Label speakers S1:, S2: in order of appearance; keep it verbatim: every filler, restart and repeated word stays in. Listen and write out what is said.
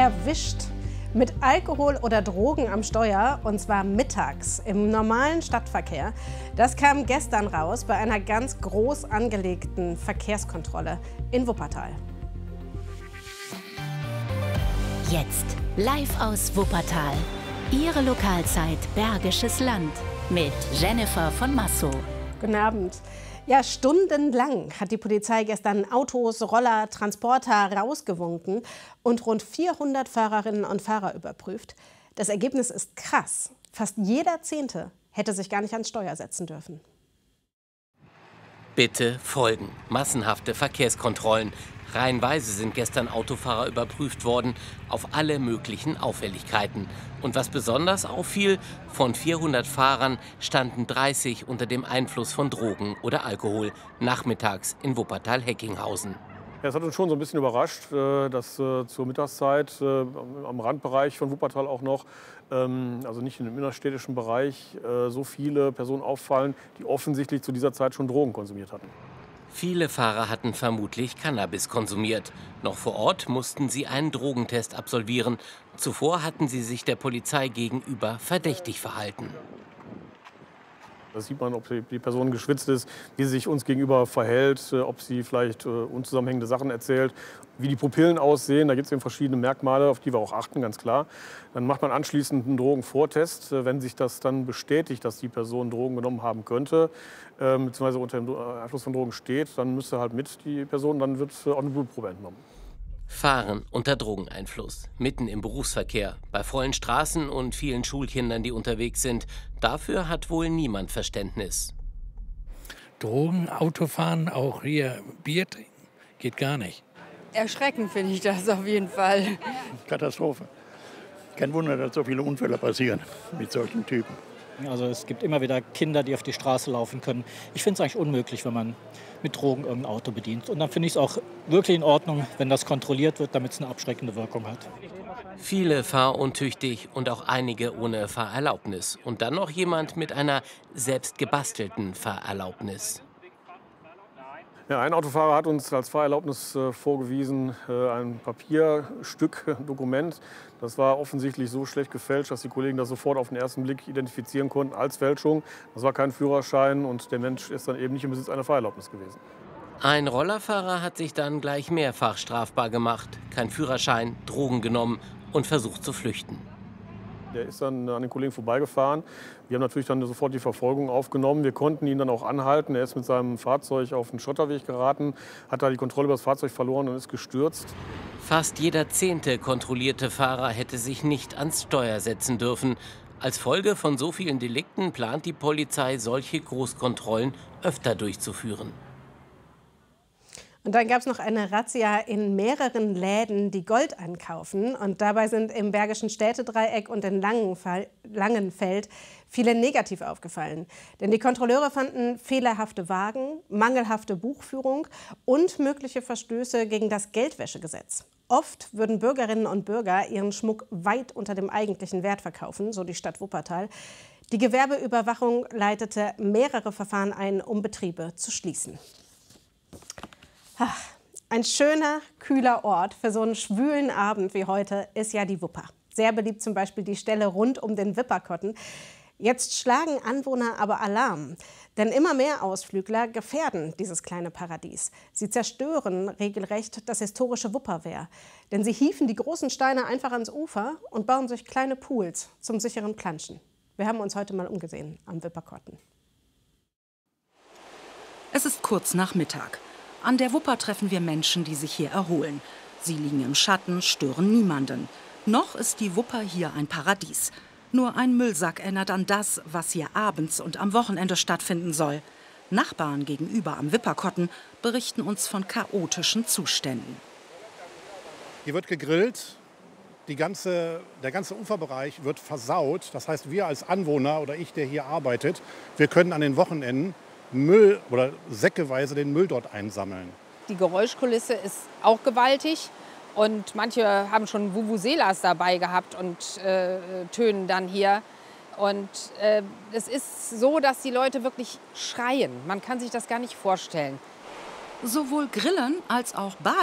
S1: erwischt mit Alkohol oder Drogen am Steuer, und zwar mittags im normalen Stadtverkehr. Das kam gestern raus bei einer ganz groß angelegten Verkehrskontrolle in Wuppertal.
S2: Jetzt live aus Wuppertal. Ihre Lokalzeit Bergisches Land mit Jennifer von Massow.
S1: Guten Abend. Ja, stundenlang hat die Polizei gestern Autos, Roller, Transporter rausgewunken und rund vierhundert Fahrerinnen und Fahrer überprüft. Das Ergebnis ist krass. Fast jeder Zehnte hätte sich gar nicht ans Steuer setzen dürfen.
S3: Bitte folgen. Massenhafte Verkehrskontrollen. Reihenweise sind gestern Autofahrer überprüft worden auf alle möglichen Auffälligkeiten. Und was besonders auffiel, von vierhundert Fahrern standen dreißig unter dem Einfluss von Drogen oder Alkohol, nachmittags in Wuppertal-Heckinghausen.
S4: Ja, es hat uns schon so ein bisschen überrascht, dass zur Mittagszeit am Randbereich von Wuppertal auch noch, also nicht im innerstädtischen Bereich, so viele Personen auffallen, die offensichtlich zu dieser Zeit schon Drogen konsumiert hatten.
S3: Viele Fahrer hatten vermutlich Cannabis konsumiert. Noch vor Ort mussten sie einen Drogentest absolvieren. Zuvor hatten sie sich der Polizei gegenüber verdächtig verhalten.
S4: Da sieht man, ob die Person geschwitzt ist, wie sie sich uns gegenüber verhält, ob sie vielleicht unzusammenhängende Sachen erzählt, wie die Pupillen aussehen. Da gibt es eben verschiedene Merkmale, auf die wir auch achten, ganz klar. Dann macht man anschließend einen Drogenvortest. Wenn sich das dann bestätigt, dass die Person Drogen genommen haben könnte, beziehungsweise unter dem Einfluss von Drogen steht, dann müsste halt mit die Person, dann wird auch eine Blutprobe entnommen.
S3: Fahren unter Drogeneinfluss, mitten im Berufsverkehr, bei vollen Straßen und vielen Schulkindern, die unterwegs sind. Dafür hat wohl niemand Verständnis.
S5: Drogen, Autofahren, auch hier Bier trinken, geht gar nicht.
S6: Erschreckend finde ich das auf jeden Fall.
S7: Katastrophe. Kein Wunder, dass so viele Unfälle passieren mit solchen Typen.
S8: Also es gibt immer wieder Kinder, die auf die Straße laufen können. Ich finde es eigentlich unmöglich, wenn man mit Drogen irgendein Auto bedient. Und dann finde ich es auch wirklich in Ordnung, wenn das kontrolliert wird, damit es eine abschreckende Wirkung hat.
S3: Viele fahruntüchtig und auch einige ohne Fahrerlaubnis. Und dann noch jemand mit einer selbst gebastelten Fahrerlaubnis.
S4: Ja, ein Autofahrer hat uns als Fahrerlaubnis äh, vorgewiesen, äh, ein Papierstück, Dokument. Das war offensichtlich so schlecht gefälscht, dass die Kollegen das sofort auf den ersten Blick identifizieren konnten als Fälschung. Das war kein Führerschein und der Mensch ist dann eben nicht im Besitz einer Fahrerlaubnis gewesen.
S3: Ein Rollerfahrer hat sich dann gleich mehrfach strafbar gemacht. Kein Führerschein, Drogen genommen und versucht zu flüchten.
S4: Der ist dann an den Kollegen vorbeigefahren. Wir haben natürlich dann sofort die Verfolgung aufgenommen. Wir konnten ihn dann auch anhalten. Er ist mit seinem Fahrzeug auf den Schotterweg geraten, hat da die Kontrolle über das Fahrzeug verloren und ist gestürzt.
S3: Fast jeder zehnte kontrollierte Fahrer hätte sich nicht ans Steuer setzen dürfen. Als Folge von so vielen Delikten plant die Polizei, solche Großkontrollen öfter durchzuführen.
S1: Und dann gab es noch eine Razzia in mehreren Läden, die Gold einkaufen. Und dabei sind im Bergischen Städtedreieck und in Langenfeld viele negativ aufgefallen. Denn die Kontrolleure fanden fehlerhafte Wagen, mangelhafte Buchführung und mögliche Verstöße gegen das Geldwäschegesetz. Oft würden Bürgerinnen und Bürger ihren Schmuck weit unter dem eigentlichen Wert verkaufen, so die Stadt Wuppertal. Die Gewerbeüberwachung leitete mehrere Verfahren ein, um Betriebe zu schließen. Ach, ein schöner, kühler Ort für so einen schwülen Abend wie heute ist ja die Wupper. Sehr beliebt zum Beispiel die Stelle rund um den Wipperkotten. Jetzt schlagen Anwohner aber Alarm, denn immer mehr Ausflügler gefährden dieses kleine Paradies. Sie zerstören regelrecht das historische Wupperwehr, denn sie hieven die großen Steine einfach ans Ufer und bauen sich kleine Pools zum sicheren Planschen. Wir haben uns heute mal umgesehen am Wipperkotten.
S9: Es ist kurz nach Mittag. An der Wupper treffen wir Menschen, die sich hier erholen. Sie liegen im Schatten, stören niemanden. Noch ist die Wupper hier ein Paradies. Nur ein Müllsack erinnert an das, was hier abends und am Wochenende stattfinden soll. Nachbarn gegenüber am Wipperkotten berichten uns von chaotischen Zuständen.
S10: Hier wird gegrillt, die ganze, der ganze Uferbereich wird versaut. Das heißt, wir als Anwohner oder ich, der hier arbeitet, wir können an den Wochenenden Müll oder säckeweise den Müll dort einsammeln.
S6: Die Geräuschkulisse ist auch gewaltig und manche haben schon Vuvuzelas dabei gehabt und äh, tönen dann hier. Und äh, es ist so, dass die Leute wirklich schreien. Man kann sich das gar nicht vorstellen.
S9: Sowohl Grillen als auch Baden